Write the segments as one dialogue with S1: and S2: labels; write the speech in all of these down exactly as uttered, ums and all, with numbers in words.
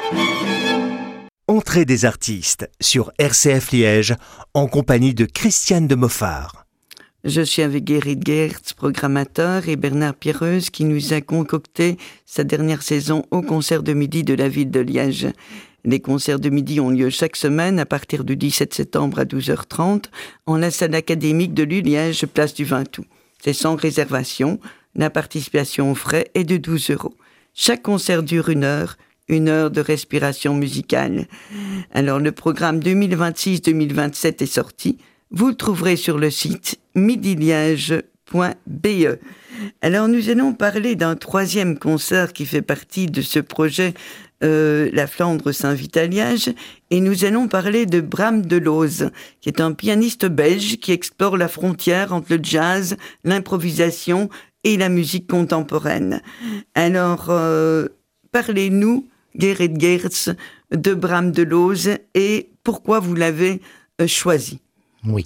S1: Entrée des artistes sur R C F Liège en compagnie de Christiane de Moffard.
S2: Je suis avec Gerrit Geerts, programmateur, et Bernard Pierreuse qui nous a concocté sa dernière saison au concert de midi de la ville de Liège. Les concerts de midi ont lieu chaque semaine à partir du dix-sept septembre à douze heures trente en la salle académique de l'U Liège, place du vingt août. C'est sans réservation. La participation aux frais est de douze euros. Chaque concert dure une heure, une heure de respiration musicale. Alors le programme deux mille vingt-six deux mille vingt-sept est sorti. Vous le trouverez sur le site midi liège point b e. Alors nous allons parler d'un troisième concert qui fait partie de ce projet euh, La Flandre s'invite à Liège, et nous allons parler de Bram Delooz, qui est un pianiste belge qui explore la frontière entre le jazz, l'improvisation et la musique contemporaine. Alors euh, parlez-nous, Gerrit Geerts, de Bram Delooz et pourquoi vous l'avez euh, choisi.
S3: Oui.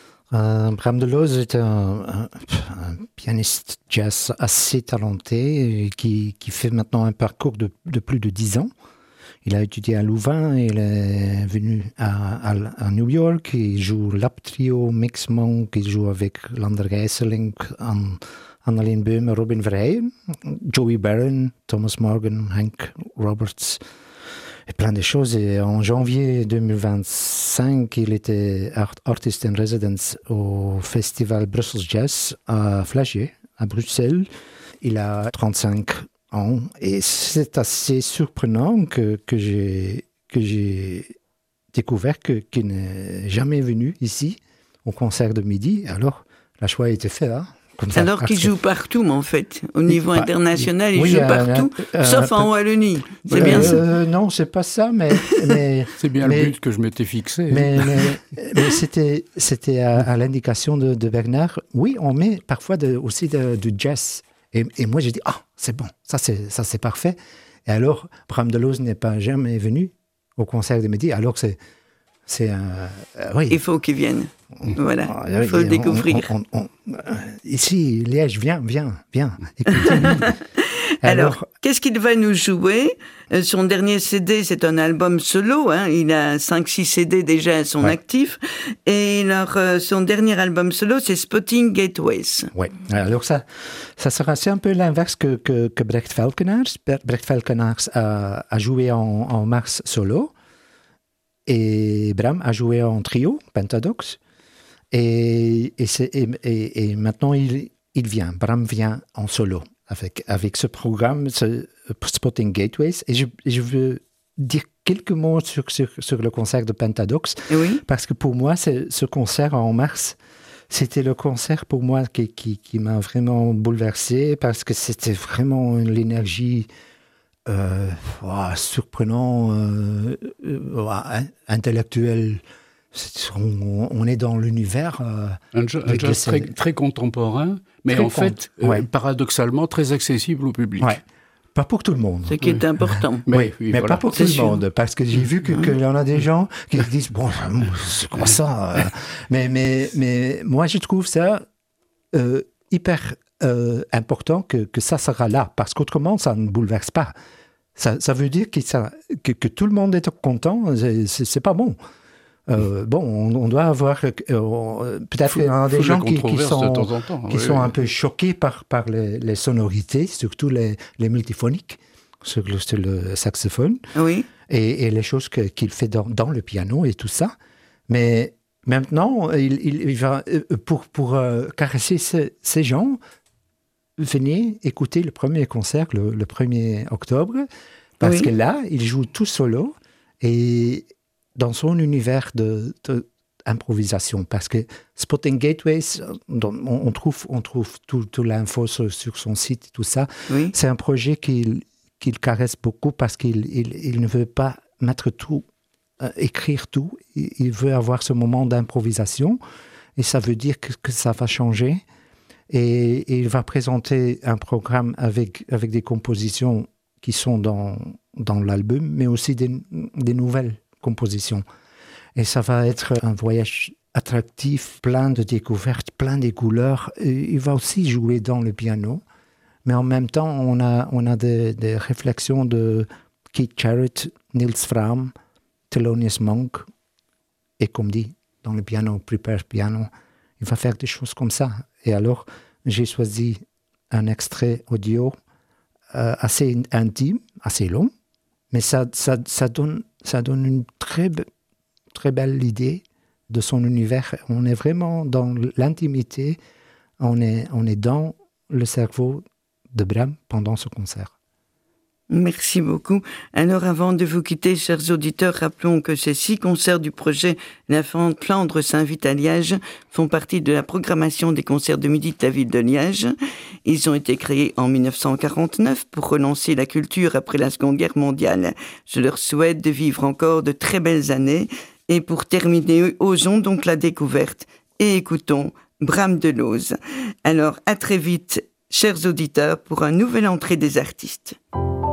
S3: Euh, Bram Delooz est un, un, un pianiste jazz assez talenté qui, qui fait maintenant un parcours de, de plus de dix ans. Il a étudié à Louvain, il est venu à, à, à New York, il joue Lap Trio, Mix Monk, il joue avec Lander Geiselink, An, Annalene Böhme, Robin Verheyen, Joey Barron, Thomas Morgan, Hank Roberts. Et plein de choses. Et en janvier deux mille vingt-cinq, il était art- artist in residence au festival Brussels Jazz à Flagier, à Bruxelles. Il a trente-cinq ans et c'est assez surprenant que, que, j'ai, que j'ai découvert que, qu'il n'est jamais venu ici au concert de midi. Alors, le choix a été fait, hein. Comme ça,
S2: Alors qu'il joue partout, en fait. Au niveau
S3: bah,
S2: international, il
S3: oui,
S2: joue
S3: euh,
S2: partout,
S3: euh,
S2: sauf
S3: euh,
S2: en Wallonie. C'est
S3: euh,
S2: bien ça.
S3: euh, Non, c'est pas ça, mais... mais
S4: c'est bien
S3: mais,
S4: le but que je m'étais fixé.
S3: Mais, mais, mais c'était, c'était à, à l'indication de, de Bernard. Oui, on met parfois de, aussi de, du jazz. Et, et moi, j'ai dit, ah, c'est bon, ça c'est, ça c'est parfait. Et alors, Bram Delooz n'est pas jamais venu au concert de midi, alors que c'est... C'est un, euh, oui.
S2: Il faut qu'il vienne. Voilà,
S3: Ah,
S2: il faut
S3: oui,
S2: le découvrir.
S3: On, on, on, on, ici, Liège, viens, viens, viens. Écoutez-nous.
S2: Alors, Alors, qu'est-ce qu'il va nous jouer ? Son dernier C D, c'est un album solo. Hein. Il a cinq six C D déjà à son ouais. actif. Et alors, euh, son dernier album solo, c'est Spotting Gateways.
S3: Oui, alors ça, ça sera c'est un peu l'inverse que, que, que Brecht Falkenaars. Brecht Falkenaars a, a joué en, en mars solo. Et Bram a joué en trio, Pentadox. Et, et, c'est, et, et, et maintenant, il, il vient. Bram vient en solo avec, avec ce programme, ce Spotting Gateways. Et je, je veux dire quelques mots sur, sur, sur le concert de Pentadox.
S2: Oui.
S3: Parce que pour moi, c'est, ce concert en mars, c'était le concert pour moi qui, qui, qui m'a vraiment bouleversé. Parce que c'était vraiment l'énergie... Euh, wow, surprenant, euh, euh, intellectuel. C'est, on, on est dans l'univers. Euh,
S4: un jazz, un jazz très, très contemporain, mais très en fait, con... ouais. euh, paradoxalement, très accessible au public.
S3: Ouais. Pas pour tout le monde.
S2: Ce qui est important.
S3: Mais, oui, oui, mais voilà. Pas pour c'est tout sûr. le monde, parce que j'ai vu qu'il y en a des gens qui disent, bon, c'est quoi ça euh, mais, mais, mais moi, je trouve ça euh, hyper... Euh, important que, que ça sera là, parce qu'autrement, ça ne bouleverse pas. Ça, ça veut dire que, ça, que, que tout le monde est content, c'est, c'est, c'est pas bon. Euh, bon, on, on doit avoir... Euh, peut-être qu'il y a des gens qui, qui sont, de temps temps, qui oui, sont oui. un peu choqués par, par les, les sonorités, surtout les, les multiphoniques, sur le, sur le saxophone,
S2: oui.
S3: et, et les choses que, qu'il fait dans, dans le piano et tout ça. Mais maintenant, il, il, il va, pour, pour euh, caresser ces, ces gens, venez écouter le premier concert le, le premier octobre, parce oui. que là, il joue tout solo et dans son univers de, de improvisation. Parce que Spotting Gateways, on, on trouve, on trouve tout, tout l'info sur, sur son site et tout ça.
S2: Oui.
S3: C'est un projet qu'il, qu'il caresse beaucoup parce qu'il il, il ne veut pas mettre tout, euh, écrire tout. Il, il veut avoir ce moment d'improvisation et ça veut dire que, que ça va changer. Et, et il va présenter un programme avec, avec des compositions qui sont dans, dans l'album, mais aussi des, des nouvelles compositions. Et ça va être un voyage attractif, plein de découvertes, plein de couleurs. Et il va aussi jouer dans le piano, mais en même temps, on a, on a des, des réflexions de Keith Jarrett Nils Frahm, Thelonious Monk, et comme dit, dans le piano, Prepare Piano, il va faire des choses comme ça. Et alors, j'ai choisi un extrait audio euh, assez intime, assez long, mais ça, ça, ça, donne, ça donne une très, très belle idée de son univers. On est vraiment dans l'intimité, on est, on est dans le cerveau de Brahms pendant ce concert.
S2: Merci beaucoup. Alors, avant de vous quitter, chers auditeurs, rappelons que ces six concerts du projet La Flandre s'invite à Liège font partie de la programmation des concerts de midi de la ville de Liège. Ils ont été créés en dix-neuf cent quarante-neuf pour relancer la culture après la Seconde Guerre mondiale. Je leur souhaite de vivre encore de très belles années. Et pour terminer, osons donc la découverte et écoutons Brahms de Loos. Alors, à très vite, chers auditeurs, pour un nouvel entrée des artistes.